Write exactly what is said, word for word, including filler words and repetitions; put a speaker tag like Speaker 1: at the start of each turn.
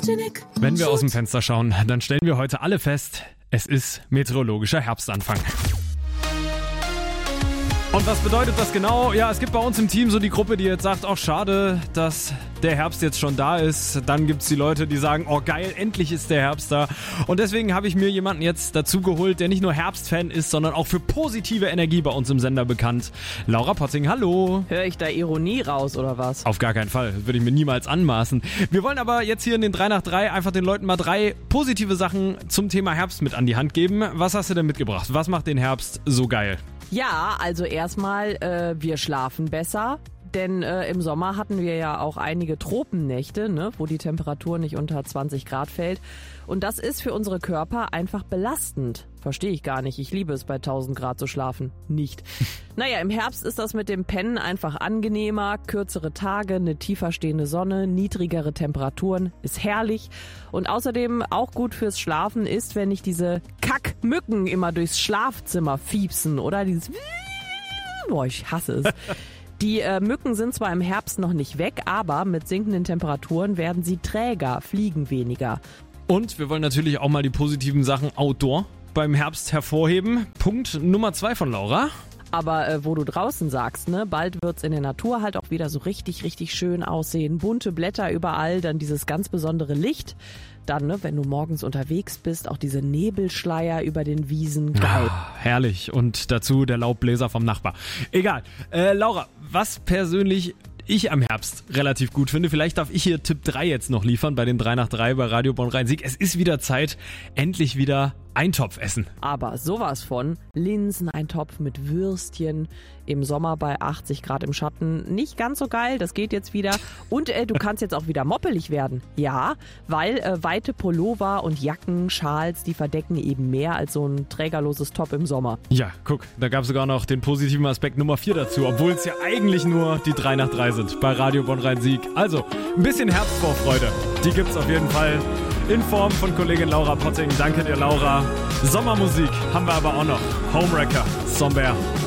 Speaker 1: Wenn wir aus dem Fenster schauen, dann stellen wir heute alle fest, es ist meteorologischer Herbstanfang. Und was bedeutet das genau? Ja, es gibt bei uns im Team so die Gruppe, die jetzt sagt, oh schade, dass der Herbst jetzt schon da ist. Dann gibt es die Leute, die sagen, oh geil, endlich ist der Herbst da. Und deswegen habe ich mir jemanden jetzt dazu geholt, der nicht nur Herbstfan ist, sondern auch für positive Energie bei uns im Sender bekannt. Laura Potting, hallo.
Speaker 2: Höre ich da Ironie raus oder was?
Speaker 1: Auf gar keinen Fall, das würde ich mir niemals anmaßen. Wir wollen aber jetzt hier in den drei nach drei einfach den Leuten mal drei positive Sachen zum Thema Herbst mit an die Hand geben. Was hast du denn mitgebracht? Was macht den Herbst so geil?
Speaker 2: Ja, also erstmal, äh, wir schlafen besser, denn äh, im Sommer hatten wir ja auch einige Tropennächte, ne, wo die Temperatur nicht unter zwanzig Grad fällt. Und das ist für unsere Körper einfach belastend. Verstehe ich gar nicht. Ich liebe es, bei tausend Grad zu schlafen. Nicht. Naja, im Herbst ist das mit dem Pennen einfach angenehmer. Kürzere Tage, eine tiefer stehende Sonne, niedrigere Temperaturen. Ist herrlich. Und außerdem auch gut fürs Schlafen ist, wenn nicht diese Kackmücken immer durchs Schlafzimmer fiepsen. Oder dieses... Boah, ich hasse es. Die äh, Mücken sind zwar im Herbst noch nicht weg, aber mit sinkenden Temperaturen werden sie träger, fliegen weniger.
Speaker 1: Und wir wollen natürlich auch mal die positiven Sachen Outdoor beim Herbst hervorheben. Punkt Nummer zwei von Laura.
Speaker 2: Aber äh, wo du draußen sagst, ne, bald wird's in der Natur halt auch wieder so richtig, richtig schön aussehen. Bunte Blätter überall, dann dieses ganz besondere Licht. Dann, ne, wenn du morgens unterwegs bist, auch diese Nebelschleier über den Wiesen. Geil.
Speaker 1: Ah, herrlich. Und dazu der Laubbläser vom Nachbar. Egal. Äh, Laura, was persönlich ich am Herbst relativ gut finde, vielleicht darf ich hier Tipp drei jetzt noch liefern bei den drei nach drei bei Radio Bonn-Rhein-Sieg. Es ist wieder Zeit, endlich wieder Eintopf essen.
Speaker 2: Aber sowas von Linseneintopf mit Würstchen im Sommer bei achtzig Grad im Schatten. Nicht ganz so geil, das geht jetzt wieder. Und äh, du kannst jetzt auch wieder moppelig werden. Ja, weil äh, weite Pullover und Jacken, Schals, die verdecken eben mehr als so ein trägerloses Top im Sommer.
Speaker 1: Ja, guck, da gab es sogar noch den positiven Aspekt Nummer vier dazu, obwohl es ja eigentlich nur die drei nach drei sind bei Radio Bonn-Rhein-Sieg. Also, ein bisschen Herbstvorfreude, die gibt's auf jeden Fall. In Form von Kollegin Laura Potting. Danke dir, Laura. Sommermusik haben wir aber auch noch. Homewrecker, Somber.